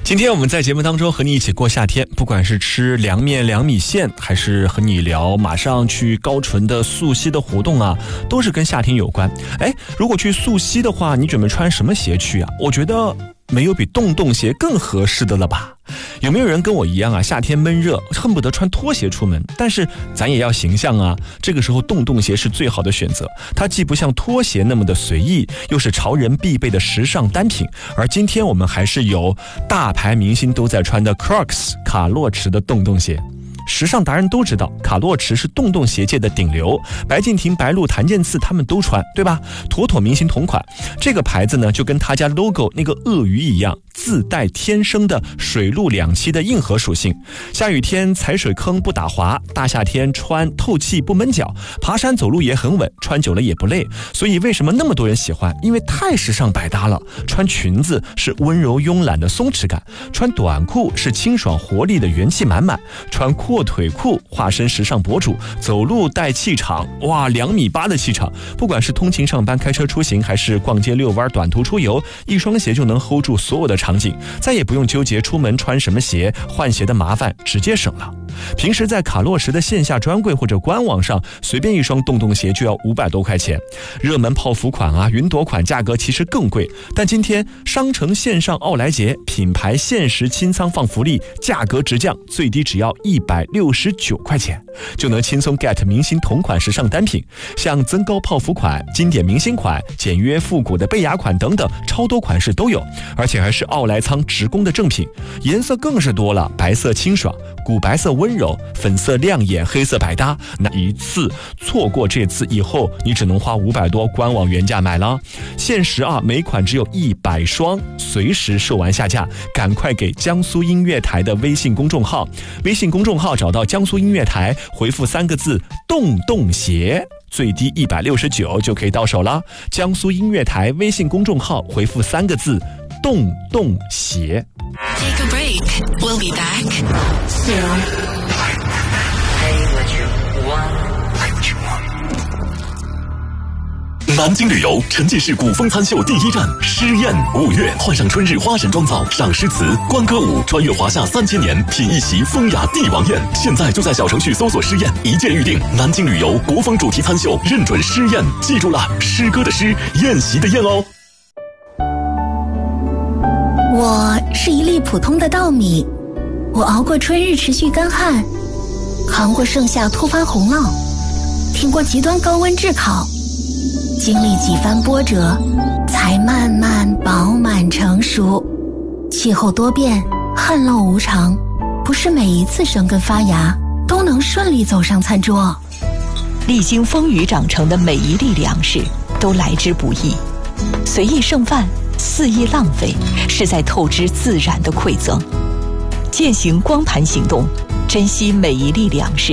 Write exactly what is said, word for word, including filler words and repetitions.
今天我们在节目当中和你一起过夏天，不管是吃凉面凉米线，还是和你聊马上去高淳的溯溪的活动啊，都是跟夏天有关。哎，如果去溯溪的话，你准备穿什么鞋去啊？我觉得没有比洞洞鞋更合适的了吧？有没有人跟我一样啊？夏天闷热，恨不得穿拖鞋出门，但是咱也要形象啊。这个时候洞洞鞋是最好的选择，它既不像拖鞋那么的随意，又是潮人必备的时尚单品。而今天我们还是有大牌明星都在穿的 Crocs 卡洛驰的洞洞鞋。时尚达人都知道，卡洛驰是洞洞鞋界的顶流，白敬亭、白鹿、谭健次他们都穿，对吧？妥妥明星同款。这个牌子呢，就跟他家 logo 那个鳄鱼一样，自带天生的水陆两栖的硬核属性。下雨天踩水坑不打滑，大夏天穿透气不闷脚，爬山走路也很稳，穿久了也不累。所以为什么那么多人喜欢？因为太时尚百搭了。穿裙子是温柔慵懒的松弛感，穿短裤是清爽活力的元气满满，穿阔腿裤化身时尚博主，走路带气场，哇，两米八的气场。不管是通勤上班、开车出行，还是逛街遛弯、短途出游，一双鞋就能 hold 住所有的场景，再也不用纠结出门穿什么鞋，换鞋的麻烦直接省了。平时在卡洛驰的线下专柜或者官网上，随便一双洞洞鞋就要五百多块钱。热门泡芙款啊、云朵款价格其实更贵，但今天商城线上奥莱节品牌限时清仓放福利，价格直降，最低只要一百六十九块钱，就能轻松 get 明星同款时尚单品，像增高泡芙款、经典明星款、简约复古的贝雅款等等，超多款式都有，而且还是奥莱仓直供的正品，颜色更是多了，白色清爽，古白色温柔，粉色亮眼，黑色百搭。那一次错过这次以后，你只能花五百多，官网原价买了。限时啊，每款只有一百双，随时售完下架，赶快给江苏音乐台的微信公众号，微信公众号找到江苏音乐台，回复三个字洞洞鞋，最低一百六十九就可以到手了。江苏音乐台微信公众号回复三个字洞洞鞋。 Take a break. We'll be back soon. 南京旅游沉浸式古风餐秀第一站诗宴，五月换上春日花神妆造，赏诗词、观歌舞，穿越华夏三千年，品一席风雅帝王宴。现在就在小程序搜索诗宴，一键预定。南京旅游国风主题餐秀，认准诗宴，记住了，诗歌的诗，宴席的宴哦。 我是一粒普通的稻米，我熬过春日持续干旱，扛过盛夏突发洪涝，挺过极端高温炙烤，经历几番波折，才慢慢饱满成熟。气候多变，旱涝无常，不是每一次生根发芽都能顺利走上餐桌。 历经风雨长成的每一粒粮食都来之不易，随意剩饭，肆意浪费，是在透支自然的馈赠。践行光盘行动，珍惜每一粒粮食，